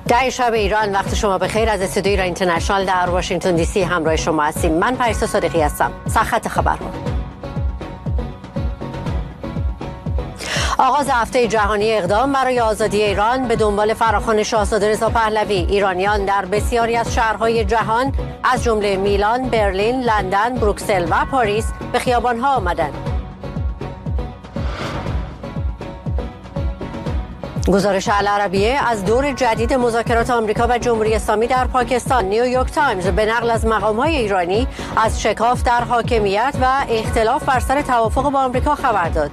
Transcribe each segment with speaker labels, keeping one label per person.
Speaker 1: ده شب ایران، وقت شما بخیر. از استودیوی ایران اینترنشنال در واشنگتن دی سی همراه شما هستیم. من پریسا صادقی هستم. سرخط خبرها. آغاز هفته جهانی اقدام برای آزادی ایران به دنبال فراخوان شاهزاده رضا پهلوی. ایرانیان در بسیاری از شهرهای جهان از جمله میلان، برلین، لندن، بروکسل و پاریس به خیابان‌ها آمدند. گزارش العربیه از دور جدید مذاکرات آمریکا و جمهوری اسلامی در پاکستان. نیویورک تایمز به نقل از مقام‌های ایرانی از شکاف در حاکمیت و اختلاف بر سر توافق با آمریکا خبر داد.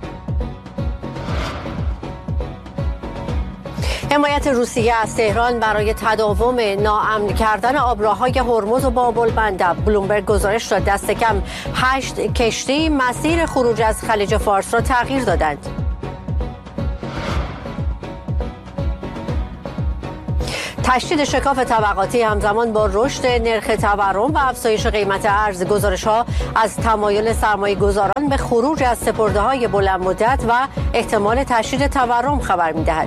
Speaker 1: حمایت روسیه از تهران برای تداوم ناامن کردن آبراهای هرمز و باب المندب. بلومبرگ گزارش داد دست کم 8 کشتی مسیر خروج از خلیج فارس را تغییر دادند. تشدید شکاف طبقاتی همزمان با رشد نرخ تورم و افزایش قیمت ارز. گزارش‌ها از تمایل سرمایه‌گذاران به خروج از سپرده‌های بلند مدت و احتمال تشدید تورم خبر می‌دهد.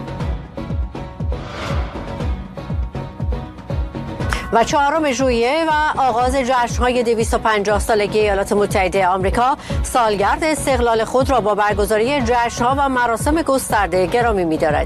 Speaker 1: و 4 ژوئیه و آغاز جشن‌های 250 سالگی ایالات متحده آمریکا سالگرد استقلال خود را با برگزاری جشن‌ها و مراسم گسترده گرامی می‌دارد.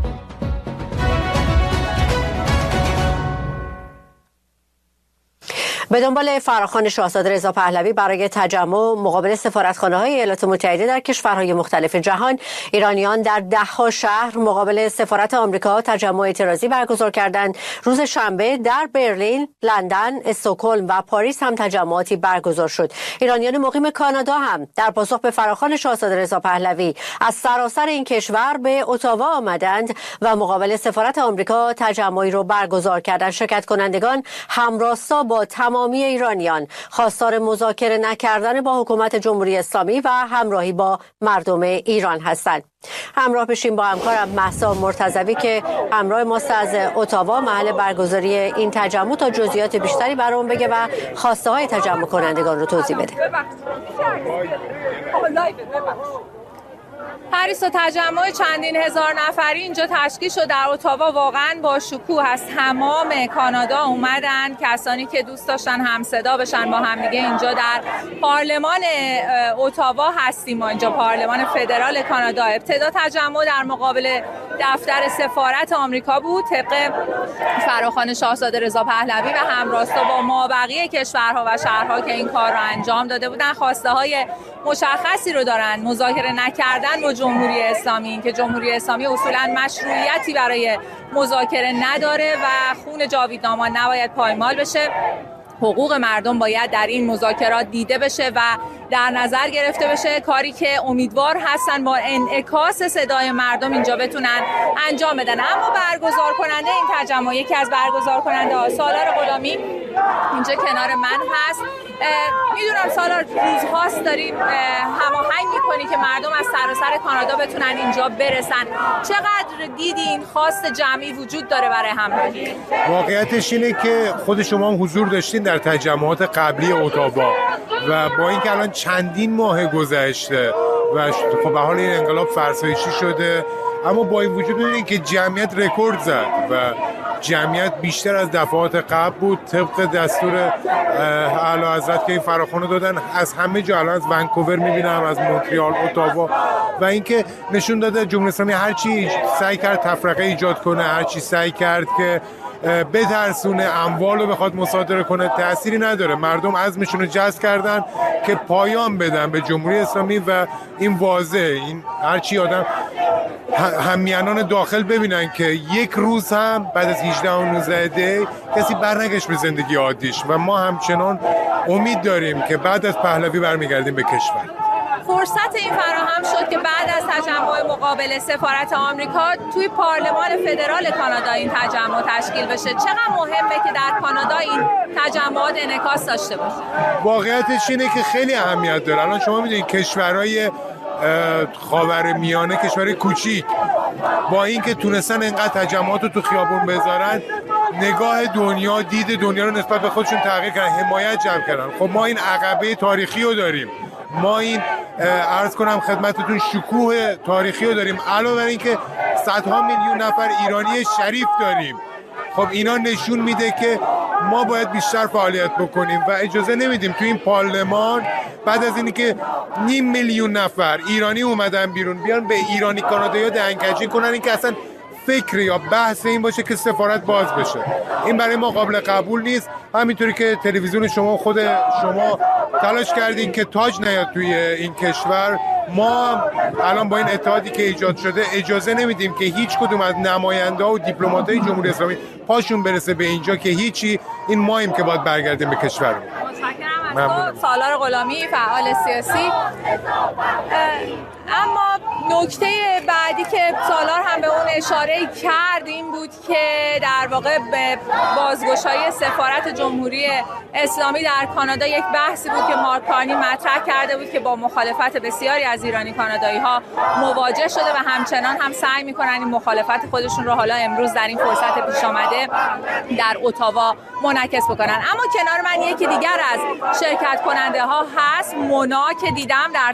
Speaker 1: به دنبال فراخوان شاهزاده رضا پهلوی برای تجمع مقابل سفارتخانه‌های ایالات متحده در کشورهای مختلف جهان، ایرانیان در ده‌ها شهر مقابل سفارت آمریکا تجمع اعتراضی برگزار کردند. روز شنبه در برلین، لندن، استکهلم و پاریس هم تجمعاتی برگزار شد. ایرانیان مقیم کانادا هم در پاسخ به فراخوان شاهزاده رضا پهلوی از سراسر این کشور به اتاوا آمدند و مقابل سفارت آمریکا تجمعی را برگزار کردند. شرکت کنندگان همراستا با تمامی ایرانیان خواستار مذاکره نکردن با حکومت جمهوری اسلامی و همراهی با مردم ایران هستند. همراه بشیم با همکارم مهسا مرتضوی که همراه ماست از اتاوا، محل برگزاری این تجمع، تا جزئیات بیشتری برام بگه و خواسته های تجمع کنندگان رو توضیح بده.
Speaker 2: پریسا، تجمع چندین هزار نفری اینجا تشکیل شد در اتاوا. واقعا با شکوه است. تمام کانادا اومدن، کسانی که دوست داشتن همصدا بشن با همدیگه. اینجا در پارلمان اتاوا هستیم ما، اینجا پارلمان فدرال کانادا. ابتدا تجمع در مقابل دفتر سفارت آمریکا بود طبق فراخوان شاهزاده رضا پهلوی و همراستا با مابقی کشورها و شهرها که این کار را انجام داده بودن. خواسته های مشخصی رو دارن: مذاکره نکردن با جمهوری اسلامی، که جمهوری اسلامی اصولاً مشروعیتی برای مذاکره نداره و خون جاویدنامان نباید پایمال بشه. حقوق مردم باید در این مذاکرات دیده بشه و در نظر گرفته بشه، کاری که امیدوار هستن با انعکاس صدای مردم اینجا بتونن انجام بدن. اما برگزار کننده این تجمع، یکی از برگزار کننده ها، سالار غلامی اینجا کنار من هست. میدونم سالار، روزهاست داریم هماهنگ میکنی که مردم از سراسر کانادا بتونن اینجا برسن. چقدر دیدین خواست جمعی وجود داره برای همراهی؟
Speaker 3: واقعیتش اینه که خود شما هم حضور داشتین در تجمعات قبلی اتاوا و با اینکه الان چندین ماه گذشته و خب به حال این انقلاب فرسایشی شده، اما با این وجود می‌بینید که جمعیت رکورد زد و جمعیت بیشتر از دفعات قبل بود طبق دستور اعلیحضرت که این فراخوان دادن. از همه جا، الان از ونکوور می‌بینم، از مونتریال، اتاوا، و اینکه نشون داده جمهوری اسلامی هرچی سعی کرد تفرقه ایجاد کنه، هرچی سعی کرد که بترسونه، اموال رو بخواد مصادره کنه، تأثیری نداره. مردم عزمشون رو جذب کردن که پایان بدن به جمهوری اسلامی و این واضحه. این هرچی آدم همیهنان داخل ببینن که یک روز هم بعد از 18 و 19 دی کسی برنگشت به زندگی عادیش و ما همچنان امید داریم که بعد از پهلوی برمیگردیم به کشور.
Speaker 2: فرصت این فراهم شد که بعد از تجمع مقابل سفارت آمریکا توی پارلمان فدرال کانادا این تجمع تشکیل بشه. چقدر مهمه که در کانادا این تجمعات انعکاس داشته باشه؟
Speaker 3: واقعیتش اینه که خیلی اهمیت داره. الان شما میدونید کشورهای خاورمیانه، کشورهای کوچیک، با اینکه تونستن اینقدر تجمعات رو تو خیابون بذارن، نگاه دنیا، دید دنیا رو نسبت به خودشون تغییر کردن، حمایت جلب کردن. خب ما این عقبه تاریخی رو داریم، ما این عرض کنم خدمتتون شکوه تاریخی رو داریم. علاوه بر این که صدها میلیون نفر ایرانی شریف داریم. خب اینا نشون میده که ما باید بیشتر فعالیت بکنیم و اجازه نمیدیم تو این پارلمان بعد از اینی که 500,000 نفر ایرانی اومدن بیرون بیان به ایرانی کانادایی‌ها دهن‌کجی کنن، این که اصلا فکر یا بحث این باشه که سفارت باز بشه. این برای ما قابل قبول نیست. همینطوری که تلویزیون شما خود شما تلاش کردین که تاج نیاد توی این کشور، ما الان با این اتحادی که ایجاد شده اجازه نمیدیم که هیچ کدوم از نماینده‌ها و دیپلمات‌های جمهوری اسلامی پاشون برسه به اینجا که هیچی. این ماییم که باید برگردیم به کشورمون.
Speaker 2: متشکرم از سالار غلامی، فعال سیاسی. اما نکته بعدی که سالار هم به اون اشاره کرد این بود که در واقع به بازگشایی سفارت جمهوری اسلامی در کانادا یک بحثی بود که مارک کارنی مطرح کرده بود که با مخالفت بسیاری از ایرانی کانادایی ها مواجه شده و همچنان هم سعی میکنن این مخالفت خودشون رو حالا امروز در این فرصت پیش آمده در اتاوا منعکس بکنن. اما کنار من یکی دیگر از شرکت کننده ها هست، مونا، که دیدم در